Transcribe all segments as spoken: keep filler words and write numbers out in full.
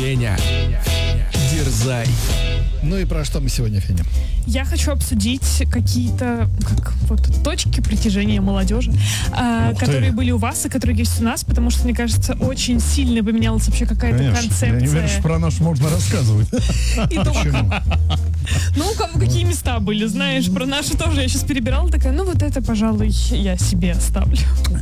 Феня, дерзай. Ну и про что мы сегодня, Феня? Я хочу обсудить какие-то как, вот, точки притяжения молодежи, э, которые были у вас и которые есть у нас, потому что, мне кажется, очень сильно поменялась вообще какая-то Конечно. концепция. Я не уверен, что про наш можно рассказывать. И Почему? Ну, у кого какие места были, знаешь, про наши тоже я сейчас перебирала, такая, ну вот это, пожалуй, я себе оставлю.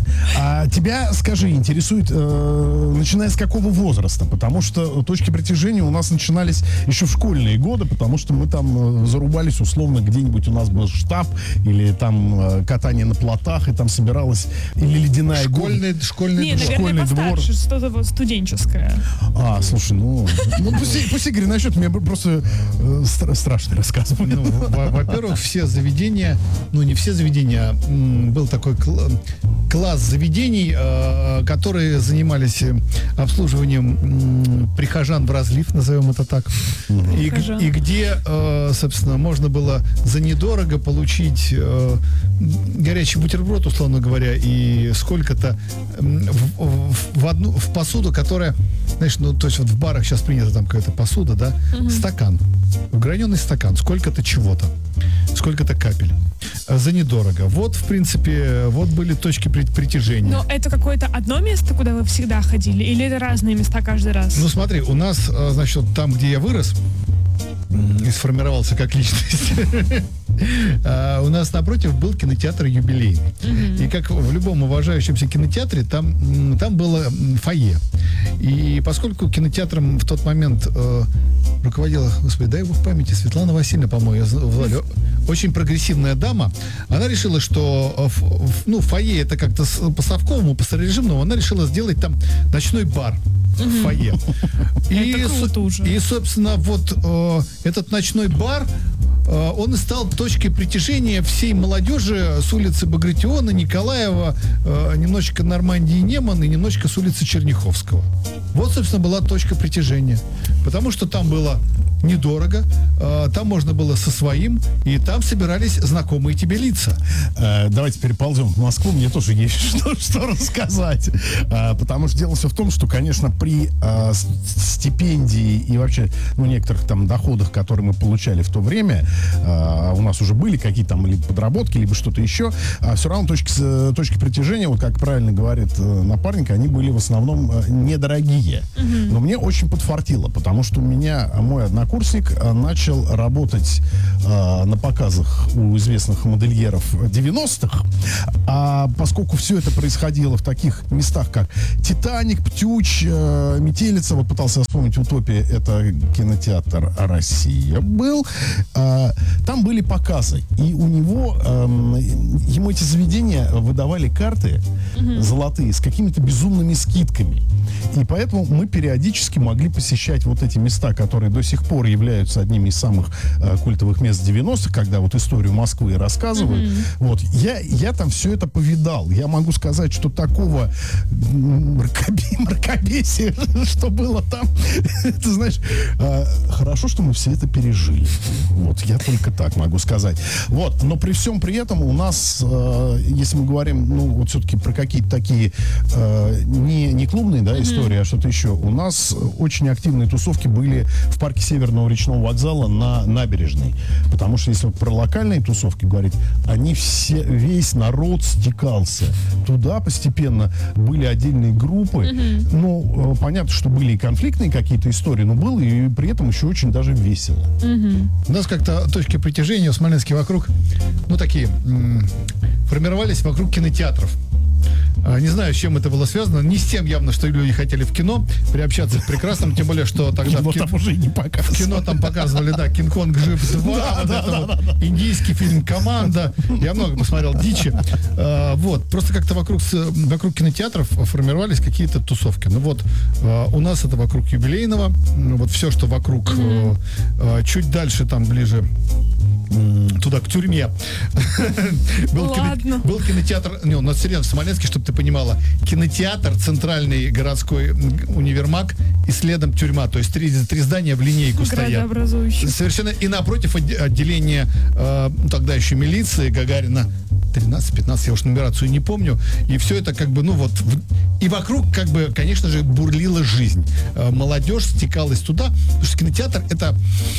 А тебя, скажи, интересует, э, начиная с какого возраста? Потому что точки притяжения у нас начинались еще в школьные годы, потому что мы там э, зарубались условно, где-нибудь у нас был штаб, или там э, катание на плотах, и там собиралась, или ледяная Школьный, гонка. школьный Не, двор. наверное, школьный постарше, двор. что-то вот студенческое. А, слушай, ну, ну пусть, пусть Игорь насчет, мне просто э, стра- страшный рассказ будет. Ну, во- во-первых, все заведения, ну не все заведения, а, м, был такой кл- класс заведений, э, которые занимались э, обслуживанием м, прихожан в разлив, назовем это так, и, г- Прихожан. и где, э, собственно, можно было за недорого получить э, горячий бутерброд, условно говоря, и сколько-то м, в, в- в одну в посуду, которая, знаешь, ну то есть вот в барах сейчас принято там какая-то посуда, да, стакан, граненый стакан, сколько-то чего-то, сколько-то капель э, за недорого. Вот, в принципе, вот были точки при- притяжения. Но это какое-то одно место, куда вы всегда ходили, или это разные места каждый раз? Ну смотри, у нас, э, значит, вот там, где я вырос м, и сформировался как личность, а, у нас напротив был кинотеатр «Юбилейный». И как в любом уважающемся кинотеатре, там, м, там было м, фойе. И поскольку кинотеатром в тот момент э, руководила, господи, дай его в памяти, Светлана Васильевна, по-моему, я зна- Владя, очень прогрессивная дама, она решила, что э, ф- ф- ну, фойе это как-то с- по-совковому, по-старорежимному, она решила сделать там ночной бар в фойе. И, Это круто со- уже. и, собственно, вот э, этот ночной бар, э, он и стал точкой притяжения всей молодежи с улицы Багратиона, Николаева, э, немножечко Нормандии Неман и немножечко с улицы Черняховского. Вот, собственно, была точка притяжения. Потому что там было недорого, э, там можно было со своим, и там собирались знакомые тебе лица. Э, Давайте переползем в Москву, мне тоже есть что, что рассказать. Э, Потому что дело все в том, что, конечно, при э, с- стипендии и вообще, ну, некоторых там доходах, которые мы получали в то время, э, у нас уже были какие-то там либо подработки, либо что-то еще, а все равно точки, с- точки притяжения, вот как правильно говорит э, напарник, они были в основном э, недорогие. Но мне очень подфартило, потому что у меня мой однокурсник э, начал работать э, на показах у известных модельеров девяностых, а поскольку все это происходило в таких местах, как Титаник, Птюч, э, Метелица, вот пытался вспомнить «Утопия», это кинотеатр «Россия» был, э, там были показы, и у него, эм, ему эти заведения выдавали карты золотые с какими-то безумными скидками. И поэтому мы периодически могли посещать вот эти места, которые до сих пор являются одними из самых э, культовых мест девяностых, когда вот историю Москвы рассказывают. Mm-hmm. Вот. Я, я там все это повидал. Я могу сказать, что такого мракоби- мракобесия, что было там, ты знаешь, э, хорошо, что мы все это пережили. Вот, я только так могу сказать. Вот, но при всем при этом у нас, э, если мы говорим, ну, вот все-таки про какие-то такие э, не, не клубные, да, истории, а что-то еще, у нас очень активные тусовки были в парке Северного речного вокзала на набережной. Потому что если вот про локальные тусовки говорить, они все, весь народ стекался. Туда постепенно были отдельные группы. Ну, э, понятно, что были и конфликтные какие-то истории, но было и при этом еще очень даже весело. У нас как-то точки притяжения в Смоленске вокруг, ну, такие, м- формировались вокруг кинотеатров. А, Не знаю, с чем это было связано. Не с тем явно, что люди хотели в кино приобщаться к прекрасным, тем более, что тогда Кино в, ки- там уже и не в показывают. кино там показывали, да, «Кинг-Конг Джипс два», вот это вот, индийский фильм «Команда». Я много посмотрел дичи. А, Вот, просто как-то вокруг, с- вокруг кинотеатров формировались какие-то тусовки. Ну вот, а, у нас это вокруг Юбилейного, ну вот все, что вокруг, э, э, чуть дальше, там ближе м, туда, к тюрьме. Был кино- Ладно. Был кинотеатр, не, у нас серьезно, в Смоленске, чтобы ты понимала, кинотеатр, центральный городской м, универмаг и следом тюрьма. То есть три, три здания в линейку стоят. Градообразующий. Совершенно. И напротив отде- отделение э, ну, тогда еще милиции Гагарина. тринадцать-пятнадцать, я уж нумерацию не помню. И все это как бы, ну вот, в, и вокруг как бы, конечно же, бурлила жизнь. Э, молодежь стекалась туда, потому что кинотеатр это...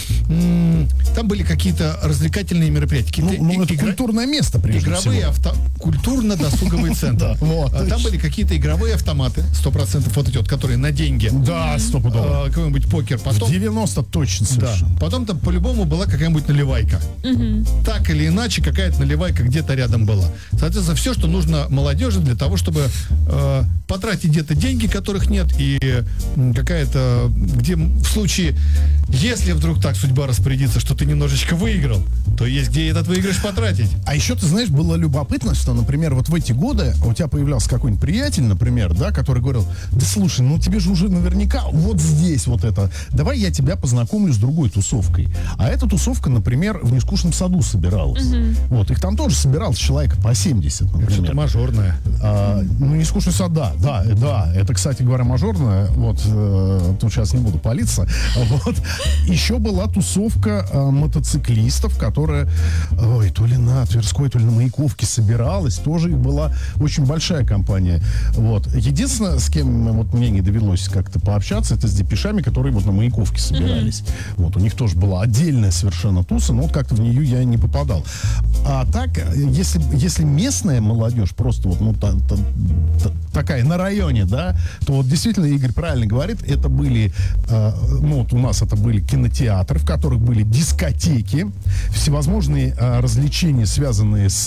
М- там были какие-то развлекательные мероприятия. Ну, ну это игра... культурное место, прежде игровые всего. Авто... Культурно-досуговый центр. Там были какие-то игровые автоматы, сто процентов вот эти вот, которые на деньги. Да, стопудово. Какой-нибудь покер. В девяносто точно совершенно. Да. Потом там по-любому была какая-нибудь наливайка. Мгм. Так или иначе, какая-то наливайка где-то рядом была. Соответственно, все, что нужно молодежи для того, чтобы э, потратить где-то деньги, которых нет, и м, какая-то, где в случае, если вдруг так судьба распорядится, что ты немножечко выиграл, то есть где этот выигрыш потратить. А еще, ты знаешь, было любопытно, что, например, вот в эти годы у тебя появлялся какой-нибудь приятель, например, да, который говорил: да слушай, ну тебе же уже наверняка вот здесь вот это, давай я тебя познакомлю с другой тусовкой. А эта тусовка, например, в Нескучном саду собиралась. Вот, их там тоже собиралось человека по семьдесят, например. Что-то мажорное. А, ну, Нескучный сад, да, да, да, это, кстати говоря, мажорное, вот, э, тут сейчас не буду палиться, вот. Еще была тусовка э, мотоциклистов, которая, ой, то ли на Тверской, то ли на Маяковке собиралась, тоже их была очень большая компания, вот. Единственное, с кем вот мне не довелось как-то пообщаться, это с депешами, которые вот на Маяковке собирались, mm-hmm. вот, у них тоже была отдельная совершенно туса, но вот как-то в нее я не попадал. А так, если, если местная молодежь, просто вот, ну, та, та, та, такая на районе, да, то вот действительно Игорь правильно говорит, это были, э, ну, вот у нас это были кинотеатры, в которых были дискотеки, всевозможные э, развлечения, связанные с,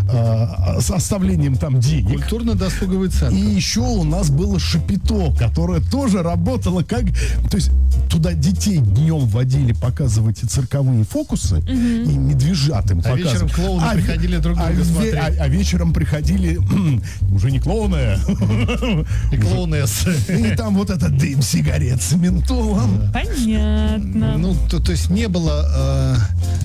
э, с оставлением там денег. Культурно-досуговый центр. И еще у нас было Шапито, которое тоже работало как... То есть туда детей днем водили показывать цирковые фокусы, mm-hmm. и медвежат им а показывали. вечером клоуны а, приходили друг друга а, смотреть. А, а вечером приходили уже не клоуны. И клоунессы. И там вот этот дым сигарет с ментолом. Понятно. Ну, то, то есть не было... Э,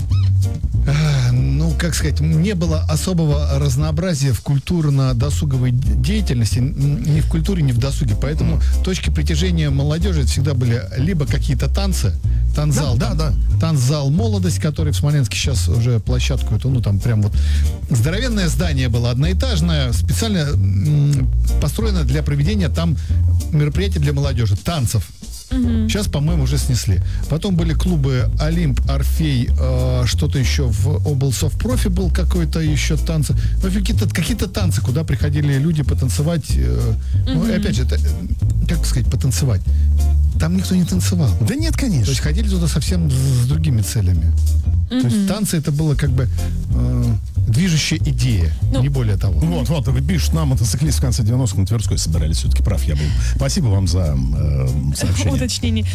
э, ну, как сказать, не было особого разнообразия в культурно-досуговой деятельности, ни в культуре, ни в досуге. Поэтому mm. точки притяжения молодежи всегда были либо какие-то танцы, танцзал, да, там, да, да. танцзал «Молодость», который в Смоленске сейчас уже площадку эту, ну, там прям вот здоровенное здание было, одноэтажное, специально м, построено для проведения там мероприятий для молодежи, танцев. Угу. Сейчас, по-моему, уже снесли. Потом были клубы «Олимп», «Орфей», э, что-то еще в облсовпрофи был какой-то еще танцы. Ну, какие-то, какие-то танцы, куда приходили люди потанцевать. Э, угу. Ну, и опять же, это, как сказать, потанцевать. Там никто не танцевал. Да нет, конечно. То есть ходили туда совсем с другими целями. Mm-hmm. То есть танцы это было как бы э, движущая идея, ну, не более того. Вот, вот, вы пишете, нам мотоциклист в конце девяностых на Тверской собирались, все-таки прав я был. Спасибо вам за э, сообщение. Уточнение.